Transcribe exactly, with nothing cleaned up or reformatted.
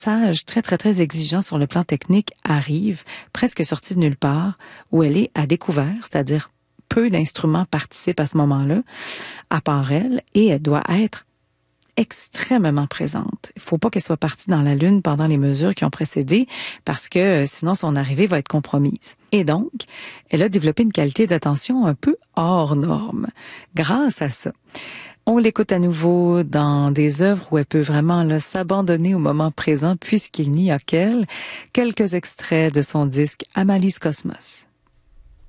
Passage très, très, très exigeant sur le plan technique arrive, presque sorti de nulle part, où elle est à découvert, c'est-à-dire peu d'instruments participent à ce moment-là, à part elle, et elle doit être extrêmement présente. Il faut pas qu'elle soit partie dans la lune pendant les mesures qui ont précédé, parce que sinon son arrivée va être compromise. Et donc, elle a développé une qualité d'attention un peu hors norme, grâce à ça. On l'écoute à nouveau dans des œuvres où elle peut vraiment là, s'abandonner au moment présent puisqu'il n'y a qu'elle. Quelques extraits de son disque Amalie's Cosmos.